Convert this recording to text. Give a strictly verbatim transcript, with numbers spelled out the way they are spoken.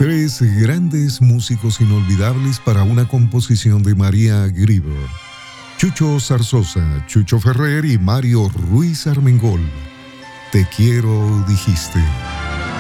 Tres grandes músicos inolvidables para una composición de María Grieber. Chucho Zarzosa, Chucho Ferrer y Mario Ruiz Armengol. Te quiero, dijiste.